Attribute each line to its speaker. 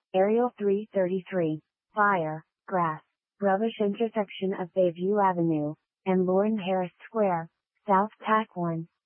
Speaker 1: Aerial 333. Fire, grass, rubbish intersection of Bayview Avenue and Lauren Harris Square, South Tack 1.